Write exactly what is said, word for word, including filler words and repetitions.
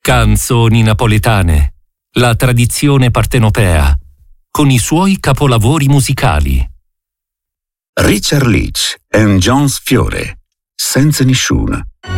Canzoni napoletane, la tradizione partenopea, con i suoi capolavori musicali. Richard Leach e Jones Fiore, senza nessuno.